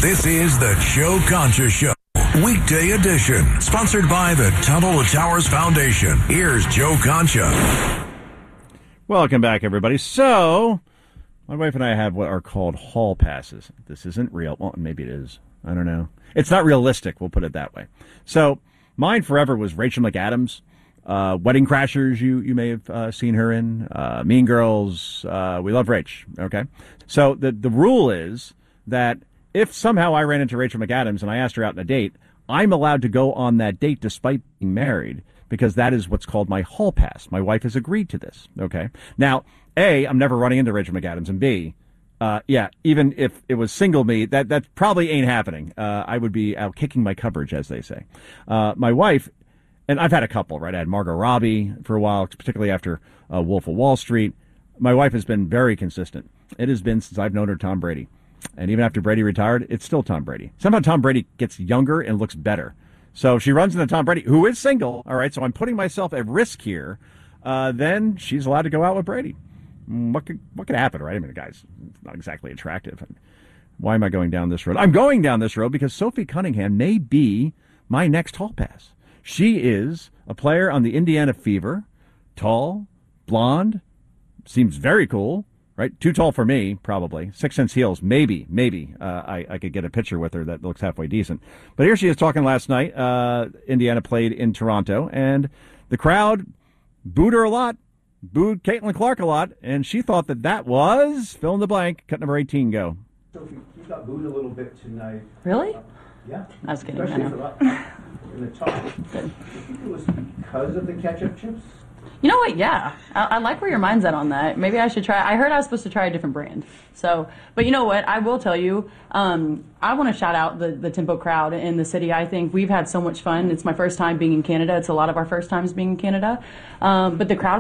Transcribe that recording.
This is the Joe Concha Show, weekday edition, sponsored by the Tunnel to Towers Foundation. Here's Joe Concha. Welcome back, everybody. So, my wife and I have what are called hall passes. This isn't real. Well, maybe it is. I don't know. It's not realistic, we'll put it that way. So, mine forever was Rachel McAdams. Wedding Crashers, you may have seen her in. Mean Girls. We love Rach, okay? So, the rule is that if somehow I ran into Rachel McAdams and I asked her out on a date, I'm allowed to go on that date despite being married, because that is what's called my hall pass. My wife has agreed to this, okay? Now, A, I'm never running into Rachel McAdams, and B, even if it was single me, that probably ain't happening. I would be out kicking my coverage, as they say. My wife, and I've had a couple, right? I had Margot Robbie for a while, particularly after Wolf of Wall Street. My wife has been very consistent. It has been since I've known her Tom Brady. And even after Brady retired, it's still Tom Brady. Somehow Tom Brady gets younger and looks better. So she runs into Tom Brady, who is single, all right? So I'm putting myself at risk here. Then she's allowed to go out with Brady. What could happen, right? I mean, the guy's not exactly attractive. Why am I going down this road? I'm going down this road because Sophie Cunningham may be my next hall pass. She is a player on the Indiana Fever, tall, blonde, seems very cool, right? Too tall for me, probably. 6 inch heels, maybe. I could get a picture with her that looks halfway decent. But here she is talking last night. Indiana played in Toronto, and the crowd booed her a lot, booed Caitlin Clark a lot, and she thought that was, fill in the blank, cut number 18, go. Sophie, you got booed a little bit tonight. Really? Yeah. I was kidding. Especially I know. in the top. Do you think it was because of the ketchup chips? You know what? Yeah. I like where your mind's at on that. Maybe I should try. I heard I was supposed to try a different brand. So, but you know what? I will tell you, I want to shout out the Tempo crowd in the city. I think we've had so much fun. It's my first time being in Canada. It's a lot of our first times being in Canada. But the crowd